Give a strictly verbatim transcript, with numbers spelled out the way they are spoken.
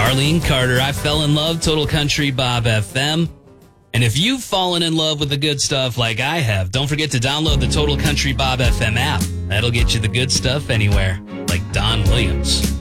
Arlene Carter, I Fell in Love, Total Country Bob F M. And if you've fallen in love with the good stuff like I have, don't forget to download the Total Country Bob F M app. That'll get you the good stuff anywhere, like Don Williams.